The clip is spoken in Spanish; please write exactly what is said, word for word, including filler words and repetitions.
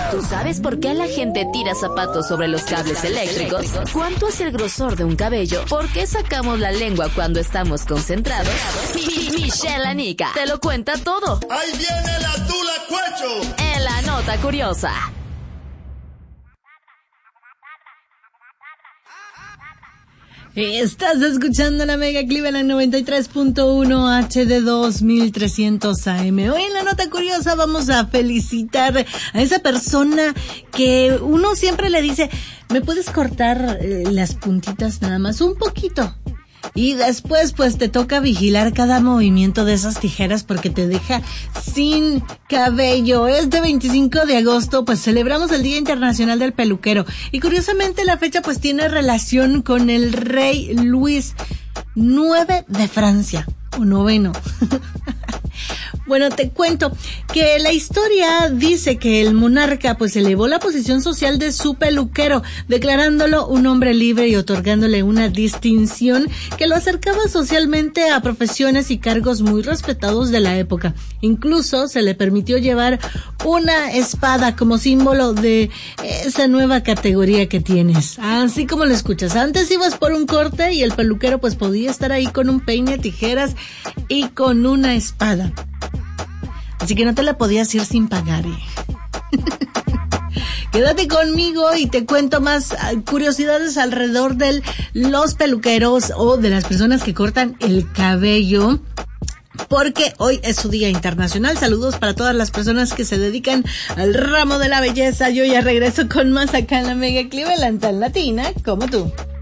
¿Tú sabes por qué la gente tira zapatos sobre los cables eléctricos? ¿Cuánto es el grosor de un cabello? ¿Por qué sacamos la lengua cuando estamos concentrados? Michelle Anica te lo cuenta todo. ¡Ahí viene la tula cuecho! En la nota curiosa. Estás escuchando la Mega Cleveland noventa y tres punto uno H D dos mil trescientos A M. Hoy en la nota curiosa vamos a felicitar a esa persona que uno siempre le dice, ¿me puedes cortar eh, las puntitas nada más? Un poquito. Y después pues te toca vigilar cada movimiento de esas tijeras porque te deja sin cabello. Este veinticinco de agosto pues celebramos el Día Internacional del Peluquero. Y curiosamente la fecha pues tiene relación con el rey Luis noveno de Francia. O noveno. Bueno, te cuento que la historia dice que el monarca pues elevó la posición social de su peluquero, declarándolo un hombre libre y otorgándole una distinción que lo acercaba socialmente a profesiones y cargos muy respetados de la época. Incluso se le permitió llevar una espada como símbolo de esa nueva categoría que tienes. Así como lo escuchas, antes ibas por un corte y el peluquero pues podía estar ahí con un peine, tijeras y con una espada. Así que no te la podías ir sin pagar, ¿eh? Quédate conmigo y te cuento más curiosidades alrededor de los peluqueros o de las personas que cortan el cabello, porque hoy es su Día Internacional. Saludos para todas las personas que se dedican al ramo de la belleza. Yo ya regreso con más acá en la Mega Cleveland, tan latina como tú.